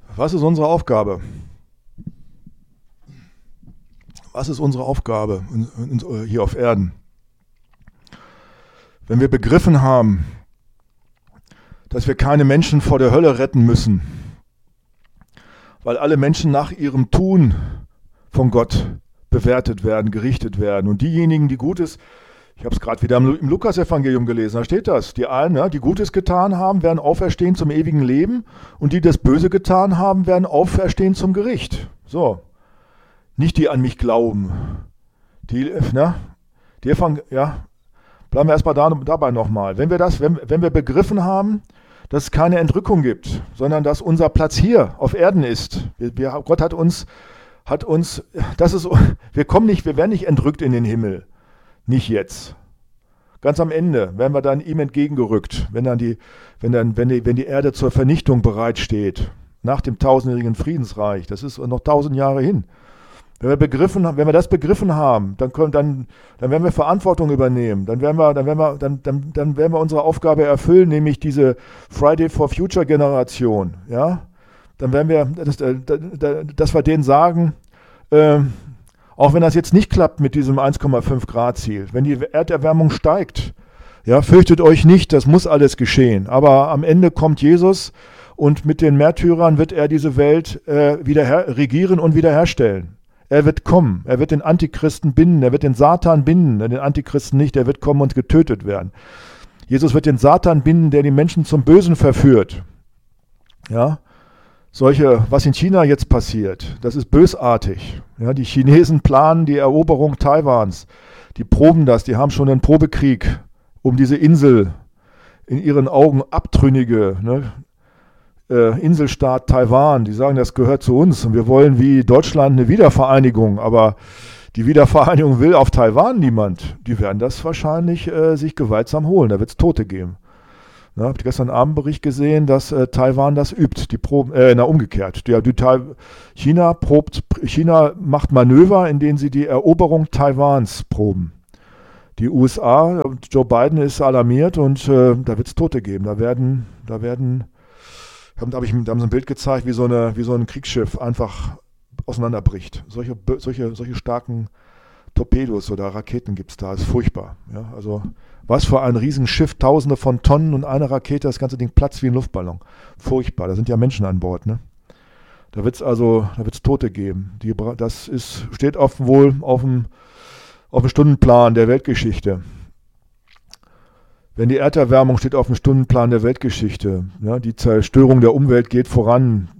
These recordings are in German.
Was ist unsere Aufgabe? Was ist unsere Aufgabe hier auf Erden? Wenn wir begriffen haben, dass wir keine Menschen vor der Hölle retten müssen, weil alle Menschen nach ihrem Tun von Gott bewertet werden, gerichtet werden. Und diejenigen, die Gutes, ich habe es gerade wieder im Lukas-Evangelium gelesen, da steht das, die einen, die Gutes getan haben, werden auferstehen zum ewigen Leben und die das Böse getan haben, werden auferstehen zum Gericht. So, nicht die an mich glauben. Bleiben wir erstmal dabei nochmal. Wenn wir begriffen haben, dass es keine Entrückung gibt, sondern dass unser Platz hier auf Erden ist. Gott hat uns, wir werden nicht entrückt in den Himmel. Nicht jetzt. Ganz am Ende werden wir dann ihm entgegengerückt, wenn die Erde zur Vernichtung bereitsteht, nach dem 1000-jährigen Friedensreich. Das ist noch 1000 Jahre hin. Wenn wir das begriffen haben, dann werden wir Verantwortung übernehmen. Dann werden wir unsere Aufgabe erfüllen, nämlich diese Friday for Future Generation. Ja? Dann werden wir, dass wir denen sagen, auch wenn das jetzt nicht klappt mit diesem 1,5 Grad Ziel, wenn die Erderwärmung steigt, ja, fürchtet euch nicht, das muss alles geschehen. Aber am Ende kommt Jesus und mit den Märtyrern wird er diese Welt wieder regieren und wiederherstellen. Er wird kommen, er wird den Antichristen binden, er wird den Satan binden, den Antichristen nicht, er wird kommen und getötet werden. Jesus wird den Satan binden, der die Menschen zum Bösen verführt. Ja, was in China jetzt passiert, das ist bösartig. Ja, die Chinesen planen die Eroberung Taiwans. Die proben das, die haben schon einen Probekrieg um diese Insel, in ihren Augen abtrünnige, Inselstaat Taiwan. Die sagen, das gehört zu uns und wir wollen wie Deutschland eine Wiedervereinigung, aber die Wiedervereinigung will auf Taiwan niemand. Die werden das wahrscheinlich sich gewaltsam holen, da wird es Tote geben. Ich habe gestern Abend einen Bericht gesehen, dass Taiwan das übt, die Proben, umgekehrt. China macht Manöver, in denen sie die Eroberung Taiwans proben. Die USA, Joe Biden ist alarmiert und da wird es Tote geben. Da haben sie ein Bild gezeigt, wie so ein Kriegsschiff einfach auseinanderbricht. Solche starken Torpedos oder Raketen gibt es da, das ist furchtbar. Ja, also was für ein Riesenschiff, tausende von Tonnen und eine Rakete, das ganze Ding platzt wie ein Luftballon. Furchtbar, da sind ja Menschen an Bord. Ne? Da wird es Tote geben. Das steht wohl auf dem Stundenplan der Weltgeschichte. Wenn die Erderwärmung steht auf dem Stundenplan der Weltgeschichte, ja, die Zerstörung der Umwelt geht voran,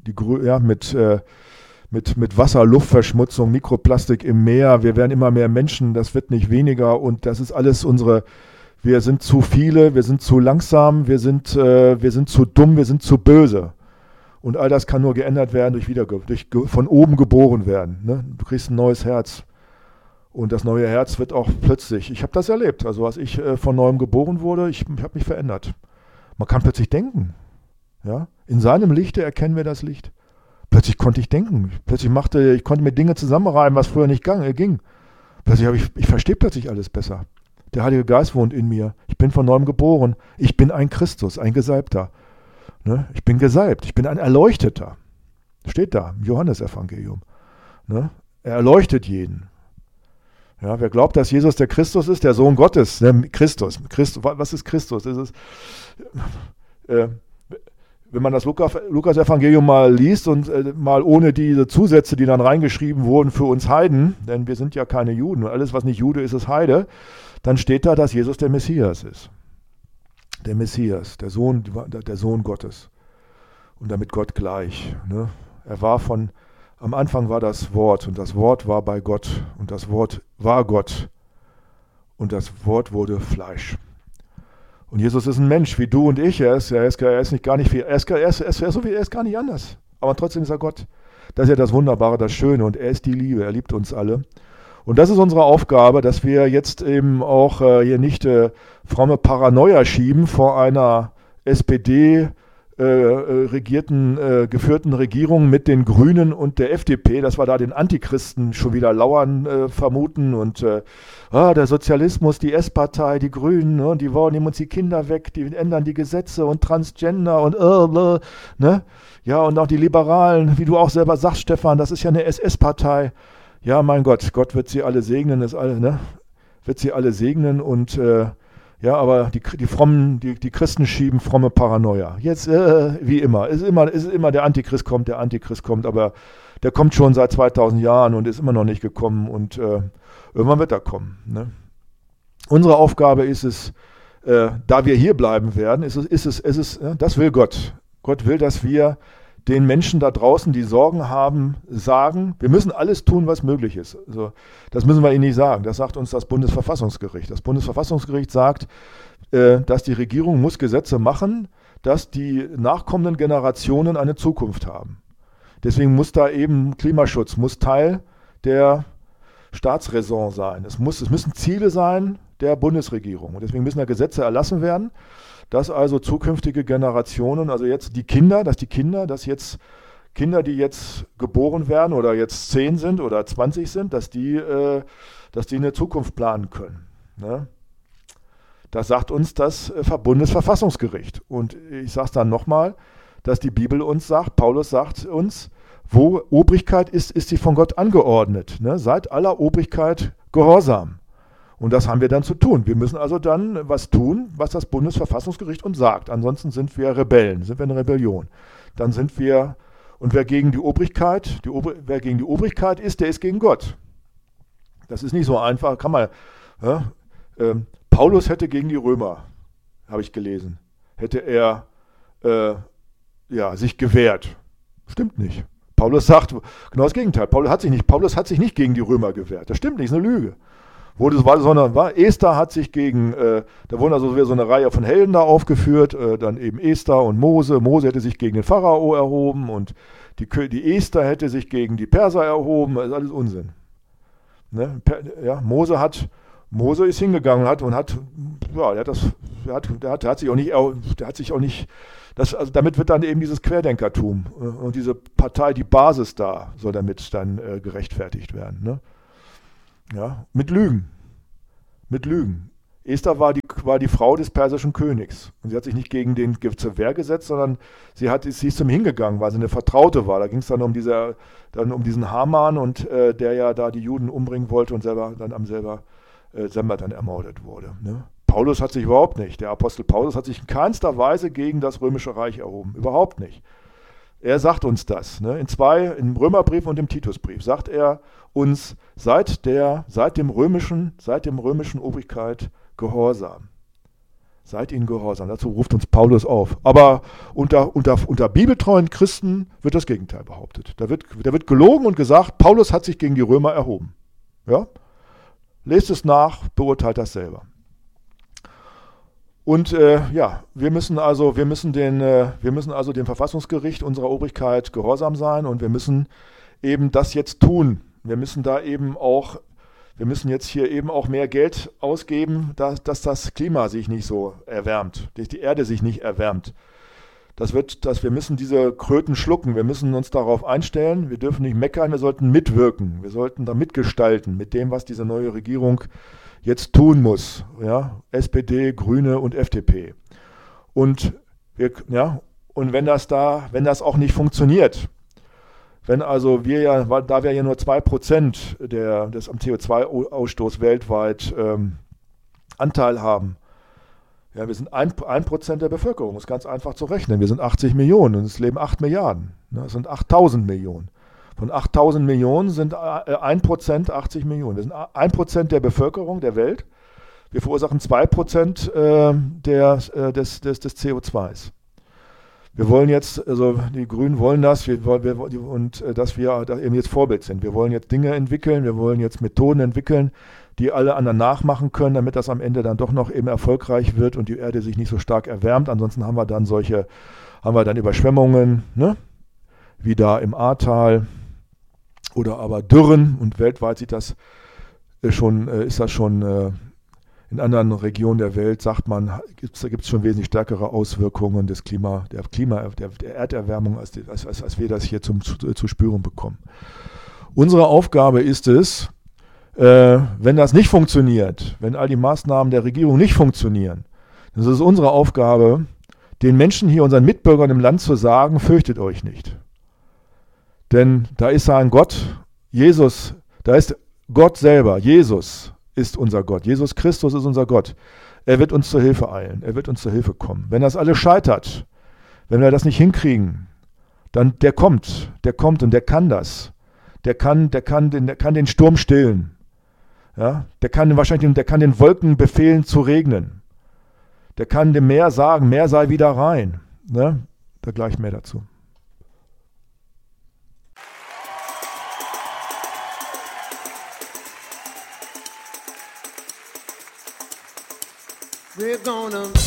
mit Wasser, Luftverschmutzung, Mikroplastik im Meer, wir werden immer mehr Menschen, das wird nicht weniger und das ist alles wir sind zu viele, wir sind zu langsam, wir sind zu dumm, wir sind zu böse. Und all das kann nur geändert werden durch von oben geboren werden. Ne? Du kriegst ein neues Herz. Und das neue Herz wird auch plötzlich, ich habe das erlebt, also als ich von neuem geboren wurde, ich habe mich verändert. Man kann plötzlich denken. Ja? In seinem Lichte erkennen wir das Licht. Plötzlich konnte ich denken. Ich konnte mir Dinge zusammenreimen, was früher nicht ging. Plötzlich ich verstehe plötzlich alles besser. Der Heilige Geist wohnt in mir. Ich bin von neuem geboren. Ich bin ein Christus, ein Gesalbter. Ne? Ich bin gesalbt. Ich bin ein Erleuchteter. Steht da im Johannesevangelium. Ne? Er erleuchtet jeden. Ja, wer glaubt, dass Jesus der Christus ist, der Sohn Gottes, Christus. Was ist Christus? Wenn man das Lukas-Evangelium mal liest und mal ohne diese Zusätze, die dann reingeschrieben wurden für uns Heiden, denn wir sind ja keine Juden und alles, was nicht Jude ist, ist Heide, dann steht da, dass Jesus der Messias ist. Der Messias, der Sohn Gottes und damit Gott gleich. Ne? Am Anfang war das Wort und das Wort war bei Gott und das Wort war Gott und das Wort wurde Fleisch. Und Jesus ist ein Mensch wie du und ich. Er ist gar nicht anders. Aber trotzdem ist er Gott. Das ist ja das Wunderbare, das Schöne und er ist die Liebe. Er liebt uns alle. Und das ist unsere Aufgabe, dass wir jetzt eben auch hier nicht fromme Paranoia schieben vor einer SPD geführten Regierung mit den Grünen und der FDP, dass wir da den Antichristen schon wieder lauern vermuten und der Sozialismus, die S-Partei, die Grünen, ne, die nehmen uns die Kinder weg, die ändern die Gesetze und Transgender und ne? Ja, und auch die Liberalen, wie du auch selber sagst, Stefan, das ist ja eine SS-Partei. Ja, mein Gott, Gott wird sie alle segnen, ne? Wird sie alle segnen und ja, aber die Frommen, die Christen schieben fromme Paranoia. Jetzt, wie immer, ist immer der Antichrist kommt, aber der kommt schon seit 2000 Jahren und ist immer noch nicht gekommen und irgendwann wird er kommen. Ne? Unsere Aufgabe ist es, da wir hier bleiben werden, das will Gott. Gott will, dass wir den Menschen da draußen, die Sorgen haben, sagen, wir müssen alles tun, was möglich ist. Also, das müssen wir ihnen nicht sagen. Das sagt uns das Bundesverfassungsgericht. Das Bundesverfassungsgericht sagt, dass die Regierung muss Gesetze machen, dass die nachkommenden Generationen eine Zukunft haben. Deswegen muss da eben Klimaschutz, muss Teil der Staatsräson sein. Es müssen Ziele sein der Bundesregierung. Und deswegen müssen da Gesetze erlassen werden, dass also zukünftige Generationen, also jetzt Kinder, die jetzt geboren werden oder jetzt 10 sind oder 20 sind, dass die eine Zukunft planen können. Ne? Das sagt uns das Bundesverfassungsgericht. Und ich sage es dann nochmal, dass die Bibel uns sagt, Paulus sagt uns, wo Obrigkeit ist, ist sie von Gott angeordnet. Ne? Seid aller Obrigkeit gehorsam. Und das haben wir dann zu tun. Wir müssen also dann was tun, was das Bundesverfassungsgericht uns sagt. Ansonsten sind wir Rebellen, sind wir eine Rebellion. Dann sind wir, und wer gegen die Obrigkeit ist, der ist gegen Gott. Das ist nicht so einfach, kann man, ja, Paulus hätte gegen die Römer, habe ich gelesen, hätte er sich gewehrt. Stimmt nicht. Paulus sagt genau das Gegenteil. Paulus hat sich nicht gegen die Römer gewehrt. Das stimmt nicht, ist eine Lüge. Esther hat sich gegen, da wurden also so eine Reihe von Helden da aufgeführt, dann eben Esther und Mose. Mose hätte sich gegen den Pharao erhoben und die Esther hätte sich gegen die Perser erhoben. Das ist alles Unsinn. Ne? Ja, Mose ist hingegangen damit wird dann eben dieses Querdenkertum und diese Partei, die Basis da, soll damit dann gerechtfertigt werden. Ne? Ja, mit Lügen. Esther war die Frau des persischen Königs. Und sie hat sich nicht gegen den zur Wehr gesetzt, sondern sie ist zum hingegangen, weil sie eine Vertraute war. Da ging es dann um diesen Haman und der ja da die Juden umbringen wollte und selber dann am Dezember dann ermordet wurde. Ne? Der Apostel Paulus hat sich in keinster Weise gegen das Römische Reich erhoben. Überhaupt nicht. Er sagt uns das. Ne? Im Römerbrief und im Titusbrief sagt er uns, seit dem römischen Obrigkeit gehorsam. Seid ihnen gehorsam. Dazu ruft uns Paulus auf. Aber unter bibeltreuen Christen wird das Gegenteil behauptet. Da wird gelogen und gesagt, Paulus hat sich gegen die Römer erhoben. Ja? Lest es nach, beurteilt das selber. Und wir müssen also dem Verfassungsgericht unserer Obrigkeit gehorsam sein und wir müssen eben das jetzt tun. Wir müssen jetzt hier eben auch mehr Geld ausgeben, dass das Klima sich nicht so erwärmt, dass die Erde sich nicht erwärmt. Wir müssen diese Kröten schlucken, wir müssen uns darauf einstellen, wir dürfen nicht meckern, wir sollten mitwirken, wir sollten da mitgestalten mit dem, was diese neue Regierung jetzt tun muss. Ja? SPD, Grüne und FDP. Und wenn das auch nicht funktioniert, da wir ja nur 2% des am CO2-Ausstoß weltweit Anteil haben, ja, wir sind 1% der Bevölkerung, ist ganz einfach zu rechnen. Wir sind 80 Millionen und es leben 8 Milliarden. Das sind 8.000 Millionen. Von 8.000 Millionen sind 1% 80 Millionen. Wir sind 1% der Bevölkerung der Welt. Wir verursachen 2% des CO2s. Wir wollen jetzt, also die Grünen wollen das, dass wir da eben jetzt Vorbild sind. Wir wollen jetzt Dinge entwickeln, wir wollen jetzt Methoden entwickeln, die alle anderen nachmachen können, damit das am Ende dann doch noch eben erfolgreich wird und die Erde sich nicht so stark erwärmt. Ansonsten haben wir dann Überschwemmungen, ne? Wie da im Ahrtal oder aber Dürren und weltweit ist das schon In anderen Regionen der Welt, sagt man, gibt es schon wesentlich stärkere Auswirkungen der Erderwärmung, als wir das hier zu spüren bekommen. Unsere Aufgabe ist es, wenn das nicht funktioniert, wenn all die Maßnahmen der Regierung nicht funktionieren, dann ist es unsere Aufgabe, den Menschen hier, unseren Mitbürgern im Land zu sagen, fürchtet euch nicht. Denn da ist ein Gott, Jesus, da ist Gott selber, Jesus ist unser Gott. Jesus Christus ist unser Gott. Er wird uns zur Hilfe eilen. Er wird uns zur Hilfe kommen. Wenn das alles scheitert, wenn wir das nicht hinkriegen, dann der kommt und der kann das. Der kann den Sturm stillen. Ja? Der kann den Wolken befehlen zu regnen. Der kann dem Meer sagen, Meer sei wieder rein. Ne? Da gleich mehr dazu. We're gonna